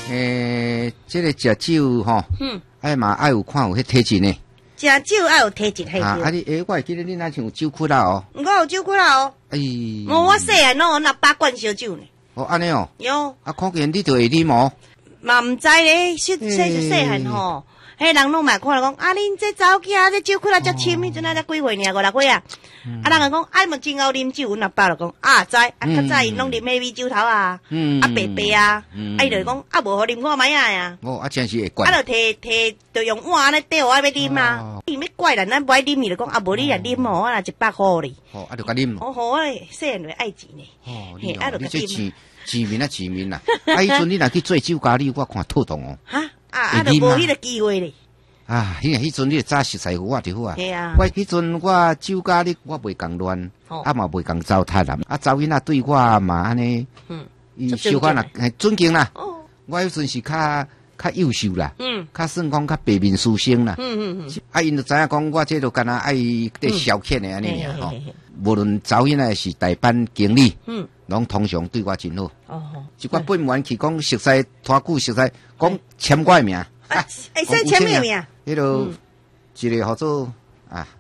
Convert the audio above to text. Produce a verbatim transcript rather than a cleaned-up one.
诶，这个食酒吼，嗯，爱嘛爱有看有迄体质呢。 食酒爱有体质，系啊，啊你诶，我会记得你若像有酒窟啦哦。 我有酒窟啦哦。 哎， 我我细汉拢有拿八罐烧酒呢。 哦，安尼哦。 有。 啊，看见你就会啉哦。 嘛唔知咧，细细细细汉吼。迄人拢嘛看了讲，啊，恁这查某囝仔这酒窟啦才深，迄阵啊才几岁尔，五六岁啊。啊，人讲，啊，嘛真好啉酒，阮阿爸就讲，啊，知，啊，较早因拢啉迄米酒头啊，啊，白白啊，啊，伊就讲，啊，无好啉看卖啊呀。 哦，啊，真是会怪。 啊，就摕摕，就用碗安尼倒啊，要啉啊。伊要怪人，咱不爱啉，伊就讲，啊，无你来啉哦，我若一百箍哩。 哦，啊，就甲啉。 哦，好啊，细汉就爱钱呢。 哦，你哦，你这钱钱面啊钱面啦。啊，迄阵你若去做酒家，你我看透动哦。 哈，啊，啊，就无迄个机会咧。 啊，迄迄阵你早熟师傅我就好啊。 系啊。 我迄阵我酒家哩，我袂共乱，啊嘛袂共糟蹋人，啊查囡仔对我嘛安尼，嗯，伊小可啦，尊敬啦。哦。我迄阵是较较优秀啦，嗯，较算讲较白面书生啦。嗯嗯嗯。啊，因就知影讲我这就干那爱得消遣的安尼尔吼。无论查囡仔是大班经理，嗯，拢通常对我真好。哦。一寡本员去讲熟悉拖久熟悉，讲签我的名。 啊，会使签咩名？ 迄个一个叫做啊。